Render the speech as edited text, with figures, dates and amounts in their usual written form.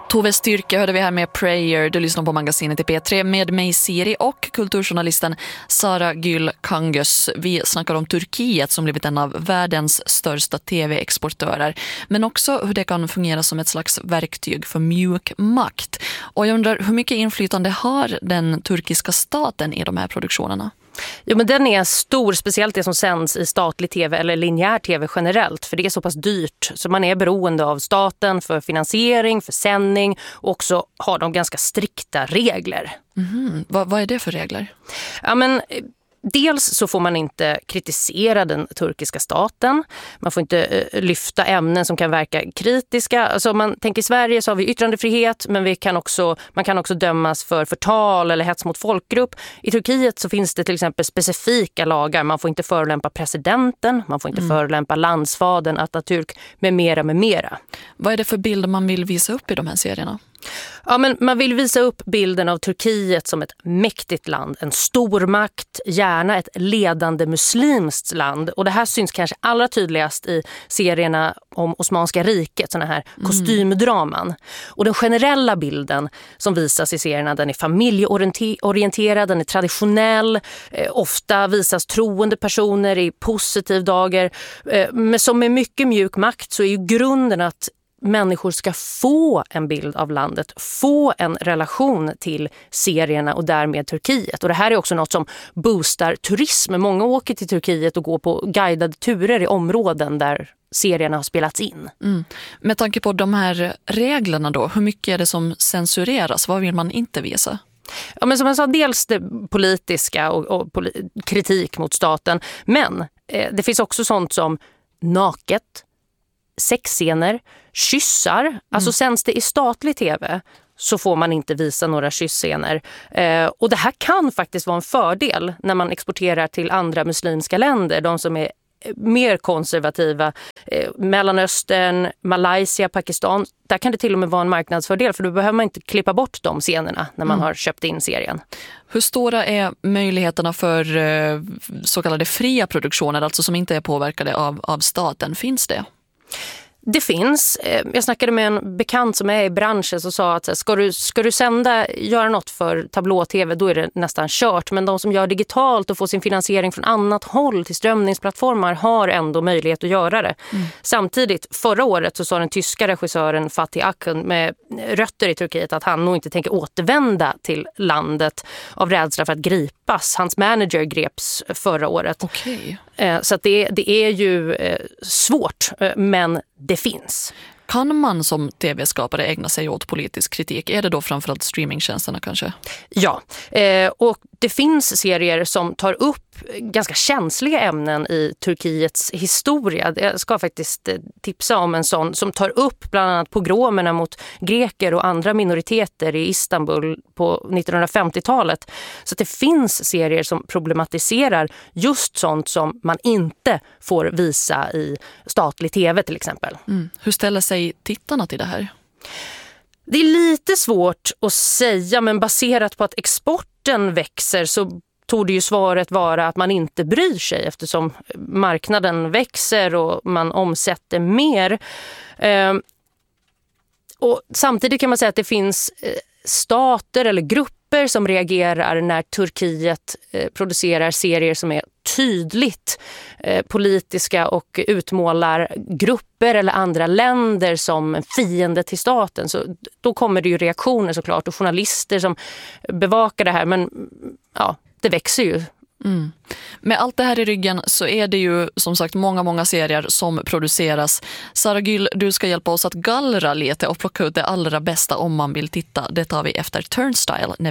Tove Styrke hörde vi här med Prayer. Du lyssnar på magasinet i P3 med mig Siri och kulturjournalisten Sara Gül Kangas. Vi snackar om Turkiet som blivit en av världens största tv-exportörer. Men också hur det kan fungera som ett slags verktyg för mjuk makt. Och jag undrar, hur mycket inflytande har den turkiska staten i de här produktionerna? Jo, men den är stor, speciellt det som sänds i statlig tv eller linjär tv generellt, för det är så pass dyrt så man är beroende av staten för finansiering, för sändning och också har de ganska strikta regler. Vad är det för regler? Ja, men dels så får man inte kritisera den turkiska staten. Man får inte lyfta ämnen som kan verka kritiska. Alltså om man tänker i Sverige så har vi yttrandefrihet, men man kan också dömas för förtal eller hets mot folkgrupp. I Turkiet så finns det till exempel specifika lagar. Man får inte förolämpa presidenten, man får inte förolämpa landsfadern, Atatürk med mera med mera. Vad är det för bild man vill visa upp i de här serierna? Ja, men man vill visa upp bilden av Turkiet som ett mäktigt land, en stormakt, gärna ett ledande muslimskt land. Och det här syns kanske allra tydligast i serierna om Osmanska riket, såna här kostymdraman. Och den generella bilden som visas i serierna, den är familjeorienterad, den är traditionell. Ofta visas troende personer i positiv dager. Men som med mycket mjuk makt så är ju grunden att människor ska få en bild av landet, få en relation till serierna och därmed Turkiet. Och det här är också något som boostar turism. Många åker till Turkiet och går på guidade turer i områden där serierna har spelats in. Med tanke på de här reglerna då, hur mycket är det som censureras? Vad vill man inte visa? Ja, men som jag sa, dels det politiska och kritik mot staten. Men det finns också sånt som naket, sexscener, kyssar. Alltså sänds det i statlig tv så får man inte visa några kyssscener. Och det här kan faktiskt vara en fördel när man exporterar till andra muslimska länder. De som är mer konservativa. Mellanöstern, Malaysia, Pakistan. Där kan det till och med vara en marknadsfördel, för då behöver man inte klippa bort de scenerna när man har köpt in serien. Hur stora är möjligheterna för så kallade fria produktioner, alltså som inte är påverkade av staten? Finns det? Det finns. Jag snackade med en bekant som är i branschen och sa att ska du göra något för tablå-tv, då är det nästan kört. Men de som gör digitalt och får sin finansiering från annat håll till strömningsplattformar har ändå möjlighet att göra det. Samtidigt, förra året så sa den tyska regissören Fatih Akın med rötter i Turkiet att han nog inte tänker återvända till landet av rädsla för att gripas. Hans manager greps förra året. Okej. Så att det är ju svårt, men det finns. Kan man som tv-skapare ägna sig åt politisk kritik? Är det då framförallt streamingtjänsterna kanske? Ja, och det finns serier som tar upp ganska känsliga ämnen i Turkiets historia. Jag ska faktiskt tipsa om en sån som tar upp bland annat pogromerna mot greker och andra minoriteter i Istanbul på 1950-talet. Så att det finns serier som problematiserar just sånt som man inte får visa i statlig tv till exempel. Hur ställer sig tittarna till det här? Det är lite svårt att säga, men baserat på att exporten växer så torde ju svaret vara att man inte bryr sig, eftersom marknaden växer och man omsätter mer. Och samtidigt kan man säga att det finns stater eller grupper som reagerar när Turkiet producerar serier som är tydligt politiska och utmålar grupper eller andra länder som fiende till staten. Så då kommer det ju reaktioner såklart, och journalister som bevakar det här. Men ja, det växer ju. Med allt det här i ryggen så är det ju som sagt många serier som produceras. Sara Gül, du ska hjälpa oss att gallra lite och plocka ut det allra bästa om man vill titta. Det tar vi efter Turnstile.